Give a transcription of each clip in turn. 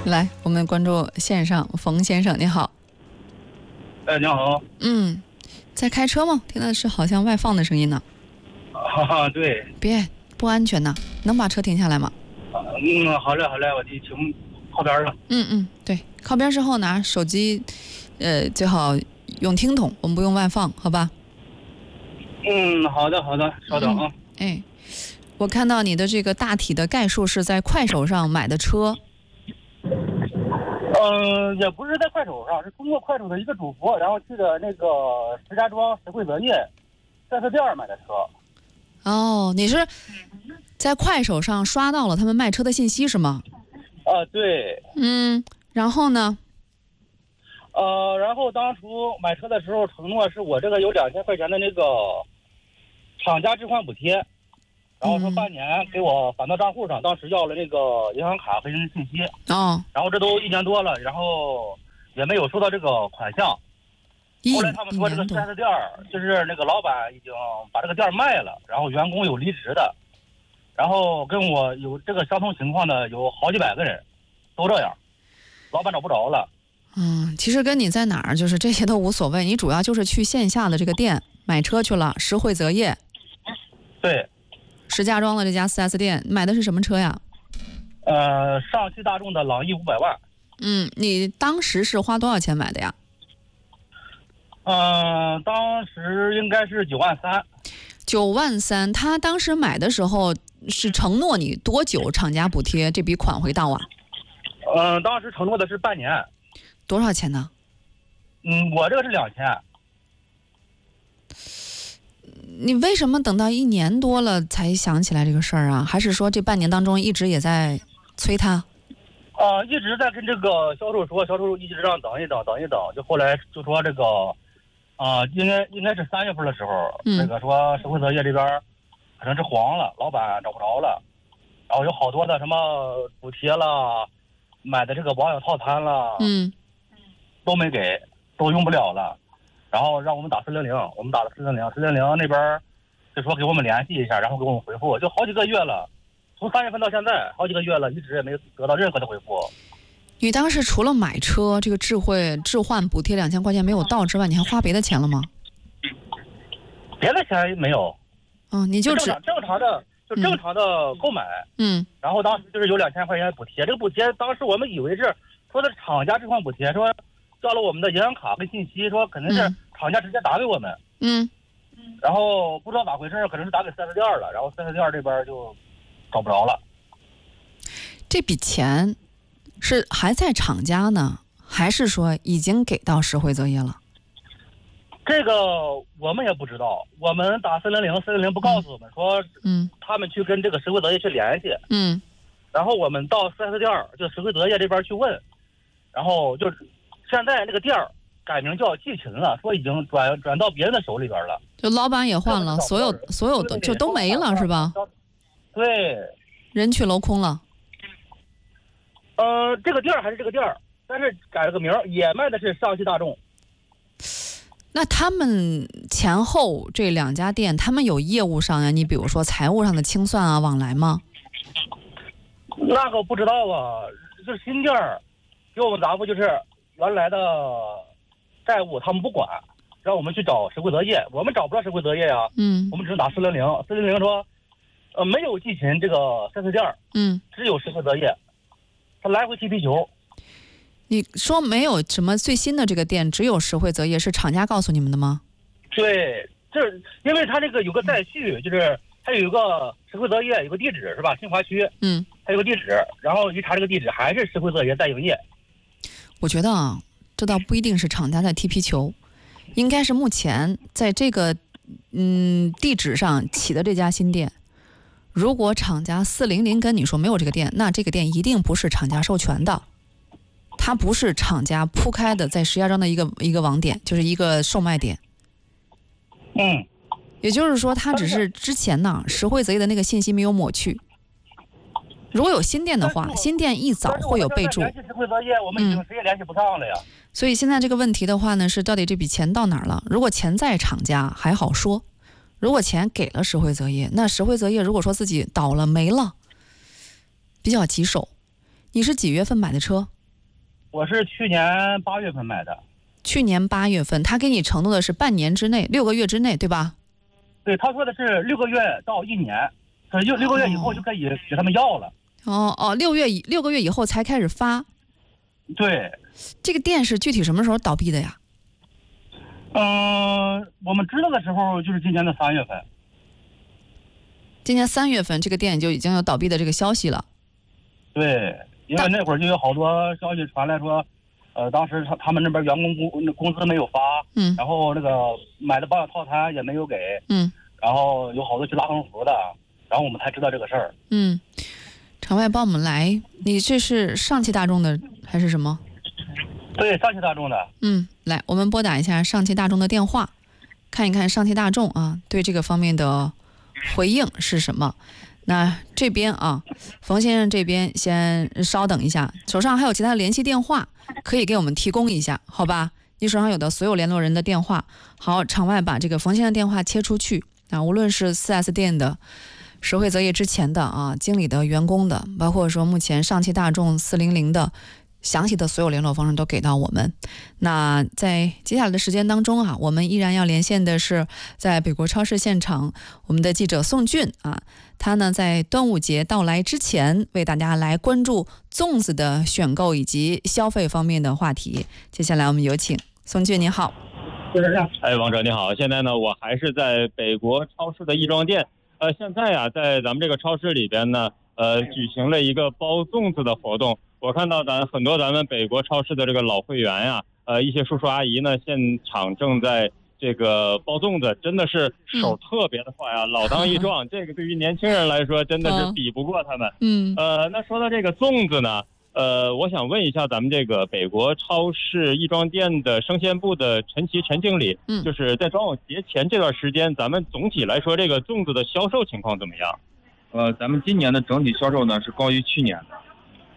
来，我们关注线上冯先生，你好。 哎，你好。 在开车吗？听的是好像外放的声音呢。 对。 别，不安全呢，能把车停下来吗？ 好嘞，我就停靠边了。 对，靠边之后拿手机，最好用听筒，我们不用外放，好吧？ 好的，稍等啊。 我看到你的这个大体的概述是在快手上买的车。 也不是在快手上，是通过快手的一个主播，然后去的那个石家庄实惠择业4S店买的车。 哦，你是在快手上刷到了他们卖车的信息是吗？ 对。 然后呢？ 然后当初买车的时候承诺是我这个有2000块钱的那个厂家置换补贴，然后说半年给我返到账户上，当时要了那个银行卡和人信息。然后这都1年多了，然后也没有收到这个款项。后来他们说这个4S店就是那个老板已经把这个店卖了，然后员工有离职的，然后跟我有这个相同情况的有好几百个人，都这样，老板找不着了。 其实跟你在哪儿就是这些都无所谓，你主要就是去线下的这个店买车去了，实惠择业。 对。 石家庄的这家 4S 店买的是什么车呀？ 上汽大众的朗逸500万。 你当时是花多少钱买的呀？ 当时应该是9万3。 9万3，他当时买的时候是承诺你多久厂家补贴这笔款会到啊？ 当时承诺的是半年。 多少钱呢？ 我这个是2000。 你为什么等到1年多了才想起来这个事儿啊？还是说这半年当中一直也在催他？ 一直在跟这个销售说，销售一直让等一等，就后来就说这个，应该是3月份的时候，那个说实惠择业这边可能是黄了，老板找不着了，然后有好多的什么补贴了，买的这个保养套餐了，都没给，都用不了了，然后让我们打400，我们打了400那边就说给我们联系一下，然后给我们回复，就好几个月了。从3月份到现在好几个月了，一直也没得到任何的回复。 你当时除了买车这个置换补贴2000块钱没有到之外，你还花别的钱了吗？ 别的钱没有。 你就正常的购买。然后当时就是有2000块钱补贴，这个补贴当时我们以为是说的厂家置换补贴，说要了我们的银行卡跟信息，说可能是厂家直接打给我们。然后不知道咋回事，可能是打给4S店了，然后4S店这边就找不着了。 这笔钱是还在厂家呢，还是说已经给到实惠择业了？ 这个我们也不知道，我们打400不告诉我们说，他们去跟这个实惠择业去联系。然后我们到4S店就实惠择业这边去问，然后就现在那个店改名叫季勤了，说已经转到别人的手里边了， 就老板也换了，所有的就都没了是吧？ 对， 人去楼空了。 这个店还是这个店，但是改了个名，也卖的是上汽大众。 那他们前后这2家店，他们有业务上呀，你比如说财务上的清算啊往来吗？ 那个不知道啊，这新店给我们答复就是原来的债务他们不管，让我们去找实惠择业，我们找不到实惠择业呀。我们只能打400说，没有季勤这个4S店，只有实惠择业，他来回踢皮球。 你说没有什么最新的这个店，只有实惠择业，是厂家告诉你们的吗？ 对，这因为他这个有个载序，就是他有一个实惠择业有个地址是吧？新华区，还有个地址，然后一查这个地址还是实惠择业在营业。 我觉得啊，这倒不一定是厂家在踢皮球，应该是目前在这个地址上起的这家新店。如果厂家400跟你说没有这个店，那这个店一定不是厂家授权的，它不是厂家铺开的在石家庄的一个网点，就是一个售卖点。也就是说，它只是之前呢实惠择业的那个信息没有抹去。如果有新店的话，新店一早会有备注。 联系实惠择业，我们已经谁也联系不上了呀。 所以现在这个问题的话呢，是到底这笔钱到哪儿了？如果钱在厂家还好说，如果钱给了实惠择业，那实惠择业如果说自己倒了没了，比较棘手。你是几月份买的车？ 我是去年8月份买的。 去年8月份，他给你承诺的是半年之内，6个月之内，对吧？ 对，他说的是6个月到1年，可是6个月以后就可以给他们要了。 6个月以后才开始发。 对。 这个店是具体什么时候倒闭的呀？ 我们知道的时候就是今年的3月份。 今年3月份，这个店就已经有倒闭的这个消息了。 对，因为那会儿就有好多消息传来说，当时他们那边员工工资没有发，然后那个买的保养套餐也没有给，然后有好多去拉横幅的，然后我们才知道这个事儿。 场外帮我们来，你这是上汽大众的还是什么？ 对，上汽大众的。 来，我们拨打一下上汽大众的电话，看一看上汽大众啊对这个方面的回应是什么。那这边啊，冯先生这边先稍等一下，手上还有其他的联系电话可以给我们提供一下，好吧？你手上有的所有联络人的电话。好，场外把这个冯先生电话切出去啊，无论是 4S 店的实惠择业之前的啊经理的员工的，包括说目前上汽大众400的详细的所有联络方式都给到我们。那在接下来的时间当中啊，我们依然要连线的是在北国超市现场我们的记者宋俊啊，他呢在端午节到来之前为大家来关注粽子的选购以及消费方面的话题。接下来我们有请宋俊，你好。 王哲你好，现在呢我还是在北国超市的亦庄店。现在啊在咱们这个超市里边呢举行了一个包粽子的活动。我看到很多咱们北国超市的这个老会员呀，一些叔叔阿姨呢，现场正在这个包粽子，真的是手特别的快啊，老当益壮。这个对于年轻人来说，真的是比不过他们。那说到这个粽子呢，我想问一下咱们这个北国超市亦庄店的生鲜部的陈经理，就是在端午节前这段时间，咱们总体来说这个粽子的销售情况怎么样？ 咱们今年的整体销售呢是高于去年的。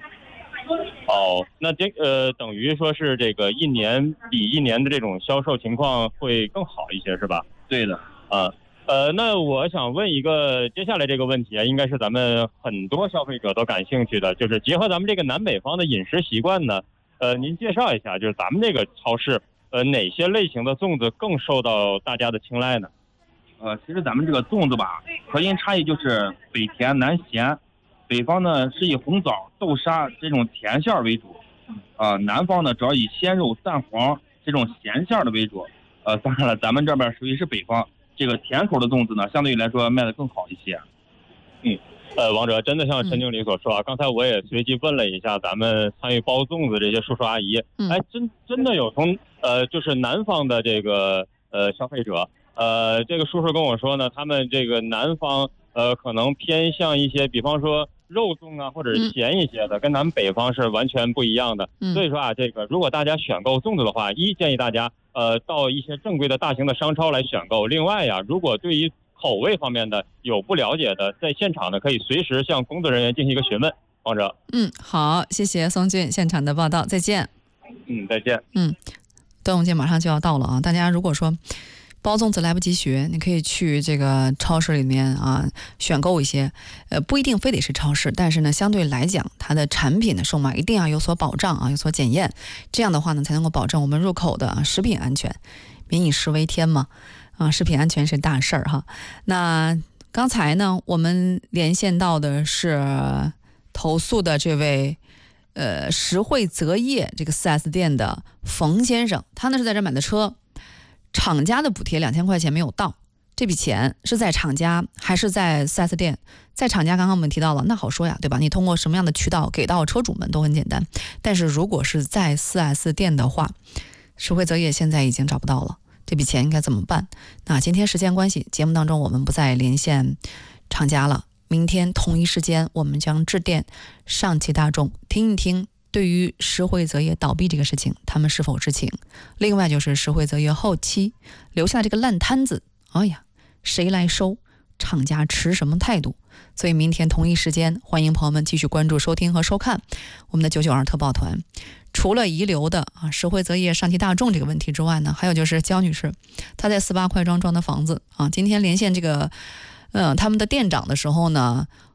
那等于说是这个一年比一年的这种销售情况会更好一些，是吧？ 对的。 那我想问一个接下来这个问题啊，应该是咱们很多消费者都感兴趣的，就是结合咱们这个南北方的饮食习惯呢，您介绍一下，就是咱们这个超市哪些类型的粽子更受到大家的青睐呢？ 其实咱们这个粽子吧，核心差异就是北甜南咸。北方呢是以红枣、豆沙这种甜馅为主，南方呢主要以鲜肉、蛋黄这种咸馅的为主。当然了，咱们这边属于是北方，这个甜口的粽子呢，相对于来说卖得更好一些。 王哲，真的像陈经理所说啊，刚才我也随机问了一下咱们参与包粽子这些叔叔阿姨，真的有从就是南方的这个消费者，这个叔叔跟我说呢，他们这个南方可能偏向一些，比方说肉粽啊，或者是咸一些的，跟咱们北方是完全不一样的。所以说啊，这个如果大家选购粽子的话，建议大家到一些正规的大型的商超来选购。另外呀，如果对于口味方面的有不了解的，在现场呢可以随时向工作人员进行一个询问。王哲， 好，谢谢宋俊现场的报道，再见。 再见。 端午节马上就要到了啊，大家如果说包粽子来不及学，你可以去这个超市里面啊选购一些，不一定非得是超市，但是呢，相对来讲，它的产品的售卖一定要有所保障啊，有所检验，这样的话呢，才能够保证我们入口的食品安全。民以食为天嘛，食品安全是大事儿哈。那刚才呢，我们连线到的是投诉的这位实惠择业这个 4S 店的冯先生，他呢是在这买的车。厂家的补贴2000块钱没有到，这笔钱是在厂家还是在 4S 店？在厂家刚刚我们提到了，那好说呀，对吧？你通过什么样的渠道给到车主们都很简单。但是如果是在 4S 店的话，实惠择业现在已经找不到了，这笔钱应该怎么办？那今天时间关系，节目当中我们不再连线厂家了，明天同一时间我们将致电上汽大众，听一听对于实惠择业倒闭这个事情他们是否知情。另外就是实惠择业后期留下这个烂摊子，谁来收，厂家持什么态度。所以明天同一时间欢迎朋友们继续关注收听和收看我们的992特报团。除了遗留的实惠择业上汽大众这个问题之外呢，还有就是焦女士她在48块庄装的房子今天连线这个他们的店长的时候呢，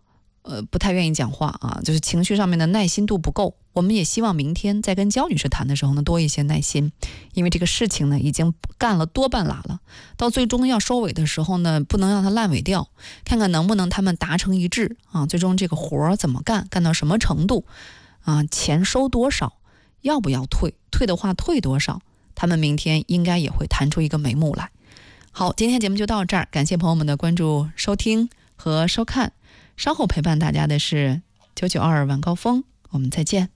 不太愿意讲话啊，就是情绪上面的耐心度不够。我们也希望明天在跟焦女士谈的时候呢，多一些耐心，因为这个事情呢已经干了多半拉了，到最终要收尾的时候呢，不能让它烂尾掉，看看能不能他们达成一致啊，最终这个活怎么干，干到什么程度啊，钱收多少，要不要退，退的话退多少，他们明天应该也会谈出一个眉目来。好，今天节目就到这儿，感谢朋友们的关注、收听和收看。稍后陪伴大家的是992晚高峰，我们再见。